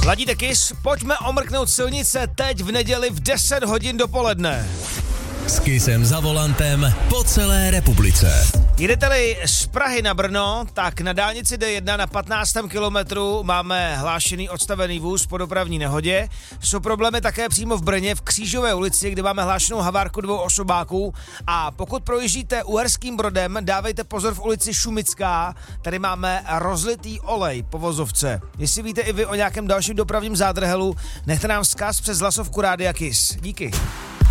Ladíte Kiss, pojďme omrknout silnice teď v neděli v 10 hodin dopoledne. S Kissem za volantem po celé republice. Jedete-li z Prahy na Brno, tak na dálnici D1 na 15. kilometru máme hlášený odstavený vůz po dopravní nehodě. Jsou problémy také přímo v Brně v Křížové ulici, kde máme hlášenou havárku 2 osobáků. A pokud projíždíte Uherským Brodem, dávejte pozor v ulici Šumická. Tady máme rozlitý olej po vozovce. Jestli víte i vy o nějakém dalším dopravním zádrhelu, nechte nám vzkaz přes hlasovku Rádia Kiss. Díky.